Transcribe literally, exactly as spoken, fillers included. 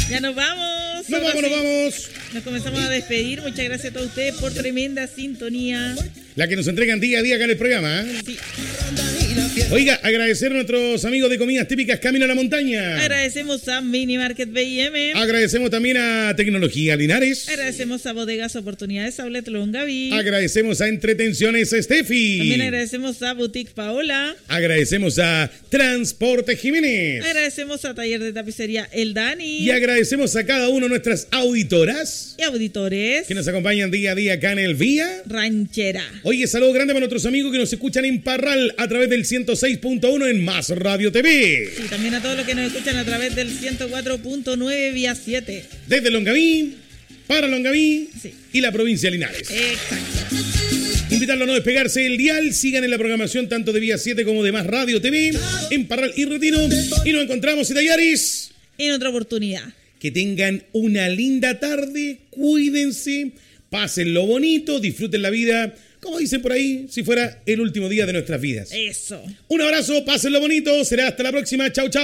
Ya nos vamos. Nos vamos, nos vamos. Nos comenzamos a despedir. Muchas gracias a todos ustedes por tremenda sintonía. La que nos entregan día a día acá en el programa. ¿eh? Sí. Oiga, agradecer a nuestros amigos de comidas típicas Camino a la Montaña. Agradecemos a Mini Market B I M. Agradecemos también a Tecnología Linares. Agradecemos a Bodegas Oportunidades Outlet Longaví. Agradecemos a Entretenciones Steffi. También agradecemos a Boutique Paola. Agradecemos a Transporte Jiménez. Agradecemos a Taller de Tapicería El Dani. Y agradecemos a cada uno de nuestras auditoras y auditores que nos acompañan día a día acá en el Vía Ranchera. Oye, saludo grande para nuestros amigos que nos escuchan en Parral a través del ciento seis punto uno en Más Radio T V. Y también a todos los que nos escuchan a través del ciento cuatro punto nueve vía siete. Desde Longaví, para Longaví sí. y la provincia de Linares. Exacto. Invitarlo a no despegarse del dial. Sigan en la programación tanto de Vía siete como de Más Radio T V en Parral y Retiro. Y nos encontramos, Itallaris, en otra oportunidad. Que tengan una linda tarde. Cuídense. Pasen lo bonito. Disfruten la vida. Como dicen por ahí, si fuera el último día de nuestras vidas. Eso. Un abrazo. Pasen lo bonito. Será hasta la próxima. Chau, chau.